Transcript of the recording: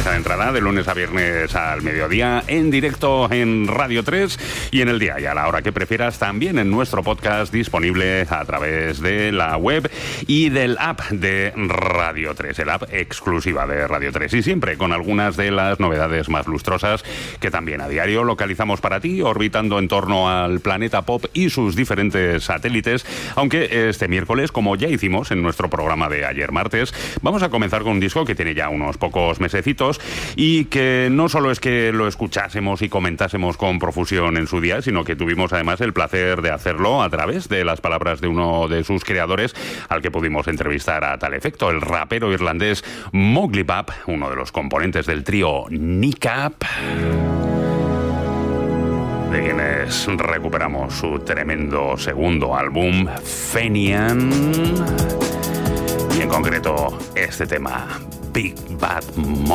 bandeja de entrada de lunes a viernes al mediodía, en directo en Radio 3 y en el día y a la hora que prefieras, también en nuestro podcast disponible a través de la web y del app de Radio 3, el app exclusiva de Radio 3, y siempre con algunas de las novedades más lustrosas que también a diario localizamos para ti, orbitando en torno al planeta pop y sus diferentes satélites, aunque este miércoles, como ya hicimos en nuestro programa de ayer martes, vamos a comenzar con un disco que tiene ya unos pocos mesecitos y que no solo es que lo escuchásemos y comentásemos con profusión en su día, sino que tuvimos además el placer de hacerlo a través de las palabras de uno de sus creadores, al que pudimos entrevistar a tal efecto, el rapero irlandés Mowgli Bap, uno de los componentes del trío Kneecap, de quienes recuperamos su tremendo segundo álbum, Fenian, y en concreto este tema, Big Bad Mom.